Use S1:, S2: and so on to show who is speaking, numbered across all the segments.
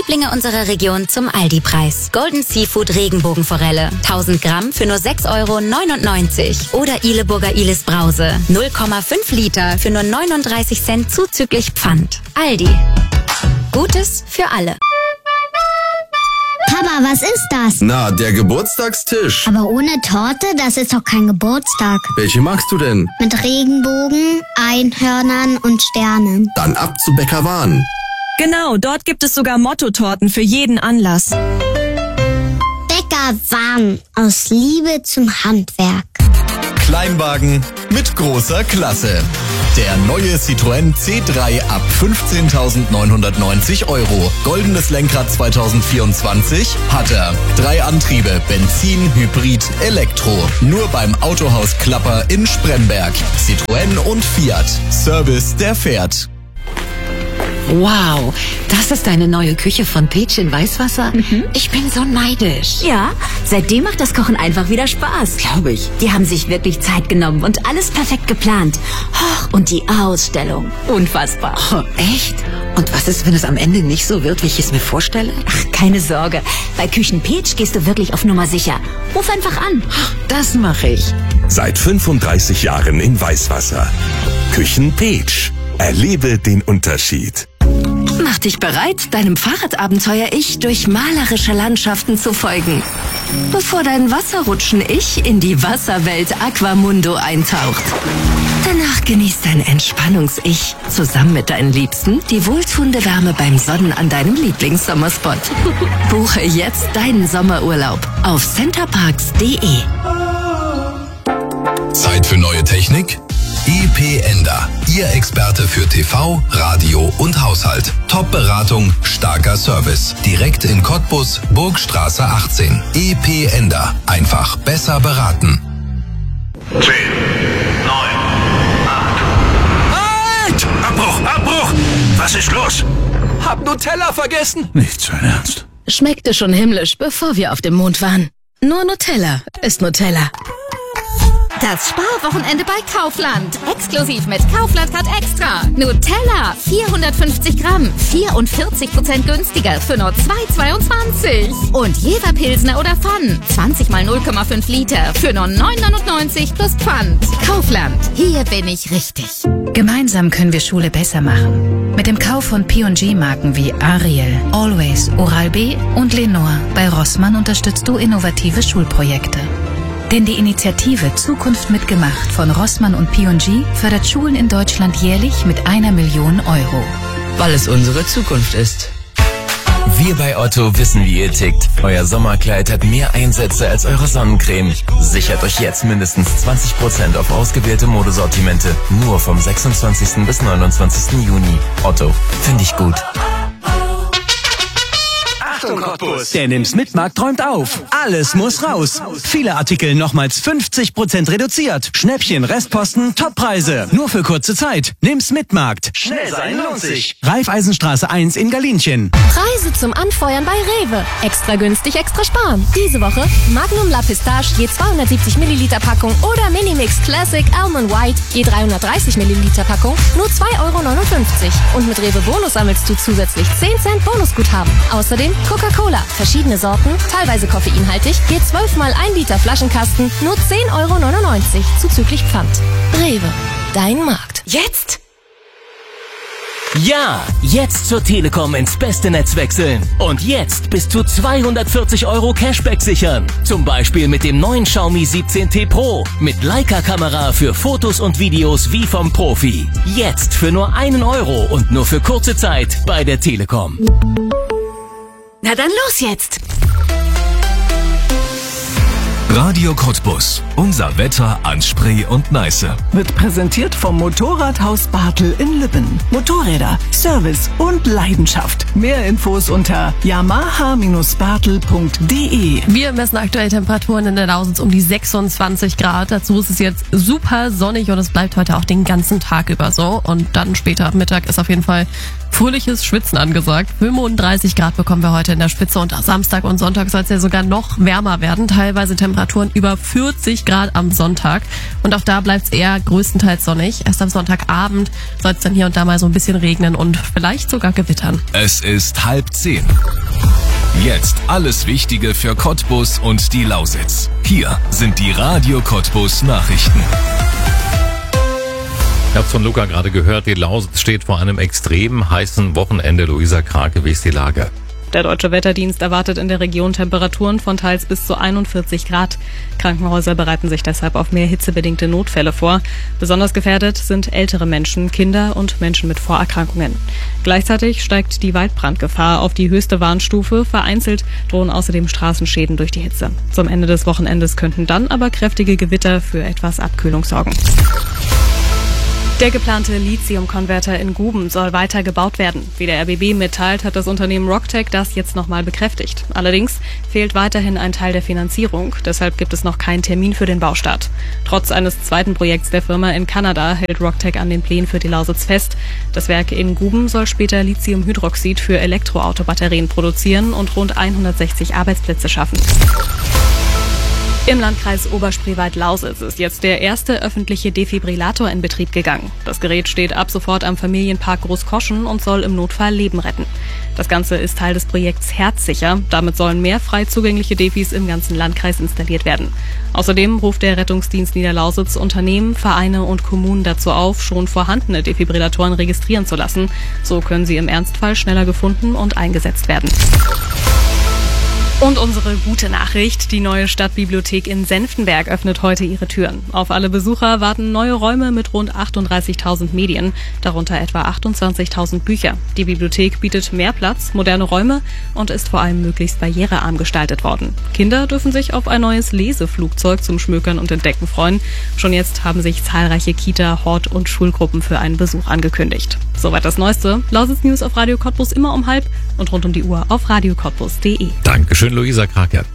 S1: Lieblinge unserer Region zum Aldi-Preis. Golden Seafood Regenbogenforelle. 1000 Gramm für nur 6,99 € Oder Ihleburger Ilis Brause. 0,5 Liter für nur 39 Cent zuzüglich Pfand. Aldi. Gutes für alle.
S2: Papa, was ist das?
S3: Na, der Geburtstagstisch.
S2: Aber ohne Torte, das ist doch kein Geburtstag.
S3: Welche magst du denn?
S2: Mit Regenbogen, Einhörnern und Sternen.
S3: Dann ab zu Bäcker Wahn.
S4: Genau, dort gibt es sogar Mottotorten für jeden Anlass.
S2: Bäcker Wahn, aus Liebe zum Handwerk.
S5: Kleinwagen mit großer Klasse. Der neue Citroën C3 ab 15.990 €. Goldenes Lenkrad 2024 hat er. 3 Antriebe, Benzin, Hybrid, Elektro. Nur beim Autohaus Klapper in Spremberg. Citroën und Fiat. Service, der fährt.
S6: Wow, das ist eine neue Küche von Peach in Weißwasser? Ich bin so neidisch.
S7: Ja, seitdem macht das Kochen einfach wieder Spaß.
S6: Glaube ich.
S7: Die haben sich wirklich Zeit genommen und alles perfekt geplant. Und die Ausstellung, unfassbar.
S6: Oh, echt? Und was ist, wenn es am Ende nicht so wird, wie ich es mir vorstelle?
S7: Ach, keine Sorge. Bei Küchen Peach gehst du wirklich auf Nummer sicher. Ruf einfach an.
S6: Das mache ich.
S8: Seit 35 Jahren in Weißwasser. Küchen Peach. Erlebe den Unterschied.
S9: Mach dich bereit, deinem Fahrradabenteuer-Ich durch malerische Landschaften zu folgen. Bevor dein Wasserrutschen-Ich in die Wasserwelt Aquamundo eintaucht. Danach genießt dein Entspannungs-Ich zusammen mit deinen Liebsten die wohltuende Wärme beim Sonnen an deinem Lieblingssommerspot. Buche jetzt deinen Sommerurlaub auf centerparks.de.
S5: Zeit für neue Technik? EP Ender, Ihr Experte für TV, Radio und Haushalt. Top-Beratung, starker Service. Direkt in Cottbus, Burgstraße 18. EP Ender, einfach besser beraten.
S10: 10, 9, 8. Halt! Abbruch! Was ist los?
S11: Hab Nutella vergessen.
S12: Nicht sein Ernst.
S13: Schmeckte schon himmlisch, bevor wir auf dem Mond waren. Nur Nutella ist Nutella.
S14: Das Sparwochenende bei Kaufland. Exklusiv mit Kaufland hat extra. Nutella, 450 Gramm, 44% günstiger für nur 2,22. Und Jever Pilsner oder Pfann, 20 mal 0,5 Liter für nur 9,99 plus Pfand. Kaufland, hier bin ich richtig.
S15: Gemeinsam können wir Schule besser machen. Mit dem Kauf von P&G-Marken wie Ariel, Always, Oral-B und Lenore bei Rossmann unterstützt du innovative Schulprojekte. Denn die Initiative Zukunft mitgemacht von Rossmann und P&G fördert Schulen in Deutschland jährlich mit 1 Million €.
S16: Weil es unsere Zukunft ist.
S17: Wir bei Otto wissen, wie ihr tickt. Euer Sommerkleid hat mehr Einsätze als eure Sonnencreme. Sichert euch jetzt mindestens 20% auf ausgewählte Modesortimente. Nur vom 26. bis 29. Juni. Otto, finde ich gut.
S11: Achtung, Cottbus! Der Nimm's-Mit-Markt träumt auf. Alles muss raus. Viele Artikel nochmals 50% reduziert. Schnäppchen, Restposten, Toppreise. Nur für kurze Zeit. Nimm's-Mit-Markt. Schnell sein lohnt sich. Raiffeisenstraße 1 in Galinchen.
S18: Preise zum Anfeuern bei Rewe. Extra günstig, extra sparen. Diese Woche Magnum La Pistache je 270 Milliliter Packung oder Minimix Classic Almond White je 330 Milliliter Packung nur 2,59 €. Und mit Rewe Bonus sammelst du zusätzlich 10 Cent Bonusguthaben. Außerdem Coca-Cola, verschiedene Sorten, teilweise koffeinhaltig, je 12 mal 1 Liter Flaschenkasten, nur 10,99 € zuzüglich Pfand. Rewe, dein Markt.
S19: Jetzt? Ja, jetzt zur Telekom ins beste Netz wechseln. Und jetzt bis zu 240 € Cashback sichern. Zum Beispiel mit dem neuen Xiaomi 17T Pro. Mit Leica-Kamera für Fotos und Videos wie vom Profi. Jetzt für nur 1 € und nur für kurze Zeit bei der Telekom.
S7: Na dann los jetzt!
S5: Radio Cottbus. Unser Wetter an Spree und Neiße.
S20: Wird präsentiert vom Motorradhaus Bartel in Lippen. Motorräder, Service und Leidenschaft. Mehr Infos unter yamaha-bartel.de.
S4: Wir messen aktuell Temperaturen in der Lausitz um die 26 Grad. Dazu ist es jetzt super sonnig und es bleibt heute auch den ganzen Tag über so. Und dann später ab Mittag ist auf jeden Fall fröhliches Schwitzen angesagt. 35 Grad bekommen wir heute in der Spitze und Samstag und Sonntag soll es ja sogar noch wärmer werden. Teilweise Temperaturen über 40 Grad am Sonntag. Und auch da bleibt es eher größtenteils sonnig. Erst am Sonntagabend soll es dann hier und da mal so ein bisschen regnen und vielleicht sogar gewittern.
S5: Es ist 9:30. Jetzt alles Wichtige für Cottbus und die Lausitz. Hier sind die Radio Cottbus Nachrichten.
S12: Ich habe von Luca gerade gehört, die Lausitz steht vor einem extrem heißen Wochenende. Luisa Krake, wie ist die Lage?
S21: Der Deutsche Wetterdienst erwartet in der Region Temperaturen von teils bis zu 41 Grad. Krankenhäuser bereiten sich deshalb auf mehr hitzebedingte Notfälle vor. Besonders gefährdet sind ältere Menschen, Kinder und Menschen mit Vorerkrankungen. Gleichzeitig steigt die Waldbrandgefahr auf die höchste Warnstufe. Vereinzelt drohen außerdem Straßenschäden durch die Hitze. Zum Ende des Wochenendes könnten dann aber kräftige Gewitter für etwas Abkühlung sorgen. Der geplante Lithium-Konverter in Guben soll weiter gebaut werden. Wie der RBB mitteilt, hat das Unternehmen Rocktech das jetzt nochmal bekräftigt. Allerdings fehlt weiterhin ein Teil der Finanzierung. Deshalb gibt es noch keinen Termin für den Baustart. Trotz eines zweiten Projekts der Firma in Kanada hält Rocktech an den Plänen für die Lausitz fest. Das Werk in Guben soll später Lithiumhydroxid für Elektroautobatterien produzieren und rund 160 Arbeitsplätze schaffen. Im Landkreis Oberspreewald-Lausitz ist jetzt der erste öffentliche Defibrillator in Betrieb gegangen. Das Gerät steht ab sofort am Familienpark Großkoschen und soll im Notfall Leben retten. Das Ganze ist Teil des Projekts Herzsicher. Damit sollen mehr frei zugängliche Defis im ganzen Landkreis installiert werden. Außerdem ruft der Rettungsdienst Niederlausitz Unternehmen, Vereine und Kommunen dazu auf, schon vorhandene Defibrillatoren registrieren zu lassen. So können sie im Ernstfall schneller gefunden und eingesetzt werden. Und unsere gute Nachricht, die neue Stadtbibliothek in Senftenberg öffnet heute ihre Türen. Auf alle Besucher warten neue Räume mit rund 38.000 Medien, darunter etwa 28.000 Bücher. Die Bibliothek bietet mehr Platz, moderne Räume und ist vor allem möglichst barrierearm gestaltet worden. Kinder dürfen sich auf ein neues Leseflugzeug zum Schmökern und Entdecken freuen. Schon jetzt haben sich zahlreiche Kita-, Hort- und Schulgruppen für einen Besuch angekündigt. Soweit das Neueste. Lausitz News auf Radio Cottbus immer um 12 und rund um die Uhr auf radiocottbus.de.
S12: Dankeschön, Luisa Krake.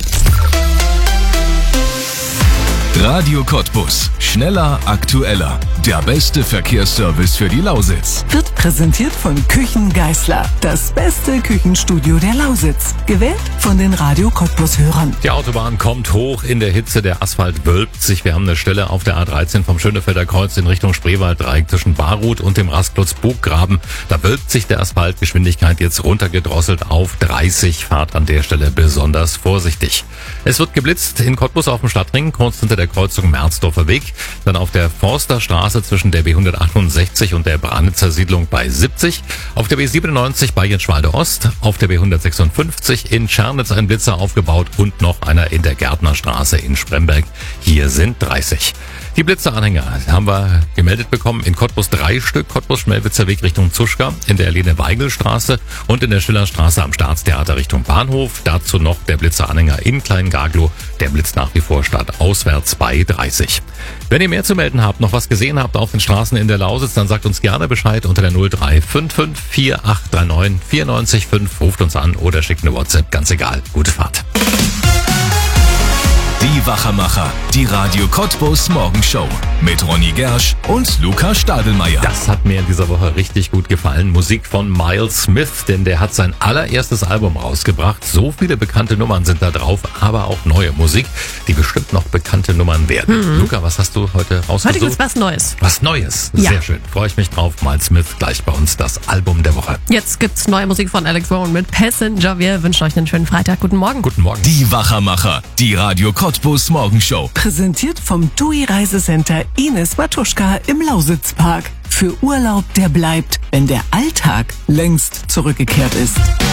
S5: Radio Cottbus. Schneller, aktueller. Der beste Verkehrsservice für die Lausitz.
S20: Wird präsentiert von Küchen Geisler. Das beste Küchenstudio der Lausitz. Gewählt von den Radio Cottbus-Hörern.
S12: Die Autobahn kommt hoch in der Hitze, der Asphalt wölbt sich. Wir haben eine Stelle auf der A13 vom Schönefelder Kreuz in Richtung Spreewalddreieck zwischen Barruth und dem Rastplatz-Burggraben. Da wölbt sich der Asphalt, Geschwindigkeit jetzt runtergedrosselt auf 30. Fahrt an der Stelle besonders vorsichtig. Es wird geblitzt in Cottbus auf dem Stadtring, kurz hinter der Kreuzung Merzdorfer Weg. Dann auf der Forsterstraße zwischen der B168 und der Branitzer Siedlung bei 70. Auf der B97 bei Jenschwalde Ost. Auf der B156 in Tschernitz ein Blitzer aufgebaut und noch einer in der Gärtnerstraße in Spremberg. Hier sind 30. Die Blitzeranhänger haben wir gemeldet bekommen in Cottbus 3 Stück. Cottbus-Schmelwitzer Weg Richtung Zuschka, in der Lene-Weigel-Straße und in der Schillerstraße am Staatstheater Richtung Bahnhof. Dazu noch der Blitzeranhänger in Kleingaglow. Der blitzt nach wie vor stadtauswärts bei 30. Wenn ihr mehr zu melden habt, noch was gesehen habt auf den Straßen in der Lausitz, dann sagt uns gerne Bescheid unter der 0355 4839 94 Ruft uns an oder schickt eine WhatsApp, ganz egal. Gute Fahrt.
S5: Die Wachermacher, die Radio Cottbus Morgenshow mit Ronny Gersch und Luca Stadelmeier.
S12: Das hat mir in dieser Woche richtig gut gefallen. Musik von Miles Smith, denn der hat sein allererstes Album rausgebracht. So viele bekannte Nummern sind da drauf, aber auch neue Musik, die bestimmt noch bekannte Nummern werden. Luca, was hast du heute rausgesucht?
S4: Heute gibt's was Neues.
S12: Was Neues?
S4: Ja.
S12: Sehr schön. Freue ich mich drauf. Miles Smith gleich bei uns das Album der Woche.
S4: Jetzt gibt's neue Musik von Alex Rowan mit Passenger. Wir wünschen euch einen schönen Freitag. Guten Morgen.
S12: Guten Morgen.
S5: Die Wachermacher, die Radio Cottbus Morgenshow.
S20: Präsentiert vom TUI Reisecenter Ines Matuschka im Lausitzpark. Für Urlaub, der bleibt, wenn der Alltag längst zurückgekehrt ist.